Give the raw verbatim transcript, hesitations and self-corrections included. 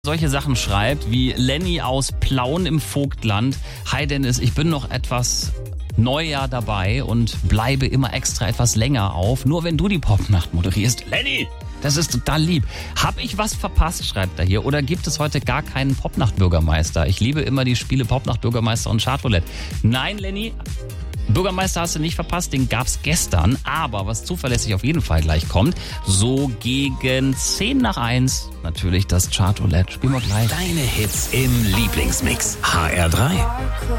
solche Sachen schreibt, wie Lenny aus Plauen im Vogtland. Hi Dennis, ich bin noch etwas Neujahr dabei und bleibe immer extra etwas länger auf, nur wenn du die Popnacht moderierst. Lenny, das ist total lieb. Hab ich was verpasst, schreibt er hier, oder gibt es heute gar keinen Popnacht-Bürgermeister? Ich liebe immer die Spiele Popnacht-Bürgermeister und Chartroulette. Nein, Lenny, Bürgermeister hast du nicht verpasst, den gab's gestern, aber was zuverlässig auf jeden Fall gleich kommt, so gegen zehn nach eins, natürlich das Chartroulette. Spielen wir gleich. Deine Hits im Lieblingsmix. H R drei.